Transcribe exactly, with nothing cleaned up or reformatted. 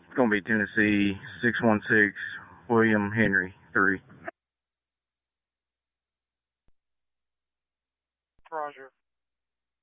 It's going to be Tennessee six one six, William Henry three. Roger.